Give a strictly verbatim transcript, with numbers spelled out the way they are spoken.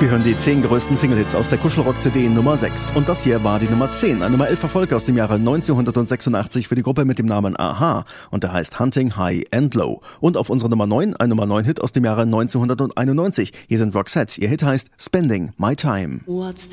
Wir hören die zehn größten Single-Hits aus der Kuschelrock-C D Nummer sechs. Und das hier war die Nummer zehn, ein Nummer elf Erfolg aus dem Jahre neunzehnhundertsechsundachtzig für die Gruppe mit dem Namen a-ha. Und der heißt Hunting High and Low. Und auf unserer Nummer neun, ein Nummer neun Hit aus dem Jahre neunzehnhunderteinundneunzig. Hier sind Roxette, ihr Hit heißt Spending My Time. What's